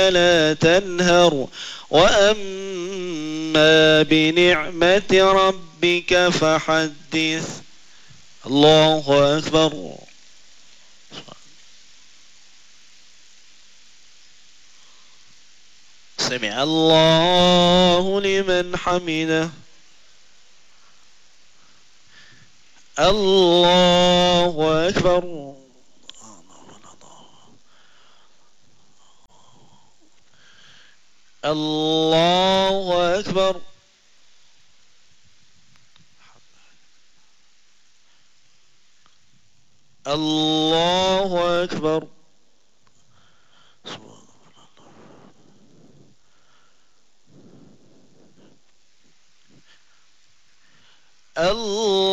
لا تنهر وأما بنعمة ربك فحدث. الله أكبر. سمع الله لمن حمده. الله أكبر. الله أكبر. الله أكبر. الله